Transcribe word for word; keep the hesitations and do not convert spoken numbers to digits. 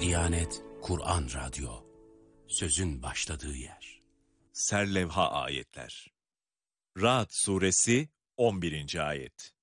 Diyanet Kur'an Radyo, sözün başladığı yer. Serlevha ayetler. Ra'd suresi on birinci ayet.